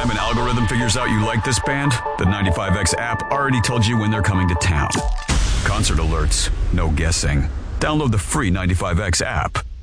time an algorithm figures out you like this band, the 95X app already told you when they're coming to town. Concert alerts, no guessing. Download the free 95X app.